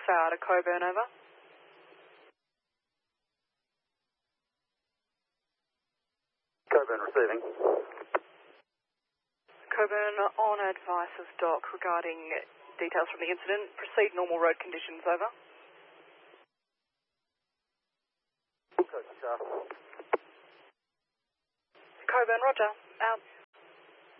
Alpha to Coburn, over. Coburn receiving. Coburn on advices dock regarding details from the incident. Proceed normal road conditions, over. Coach, Coburn, roger. Out.